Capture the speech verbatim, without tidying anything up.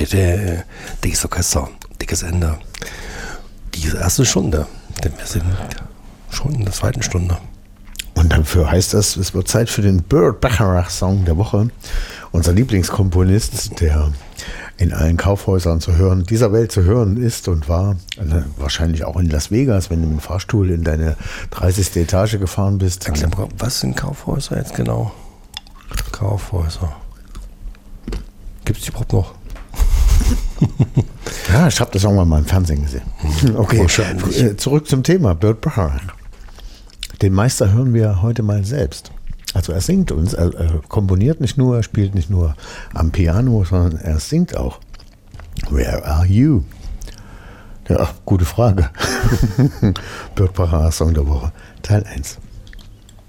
Dickes Orchester, dickes Ende. Die erste Stunde, denn wir sind schon in der zweiten Stunde. Und dafür heißt das, es wird Zeit für den Burt Bacharach-Song der Woche. Unser Lieblingskomponist, der in allen Kaufhäusern zu hören, dieser Welt zu hören ist und war, also wahrscheinlich auch in Las Vegas, wenn du mit dem Fahrstuhl in deine dreißigste Etage gefahren bist. Was sind Kaufhäuser jetzt genau? Kaufhäuser. Gibt es die überhaupt noch? Ja, ich habe das irgendwann mal im Fernsehen gesehen. Okay, äh, zurück zum Thema Burt Bacharach. Den Meister hören wir heute mal selbst. Also er singt uns, er, er komponiert nicht nur, er spielt nicht nur am Piano, sondern er singt auch. Where are you? Ja, ach, gute Frage. Burt Bacharach Song der Woche, Teil eins.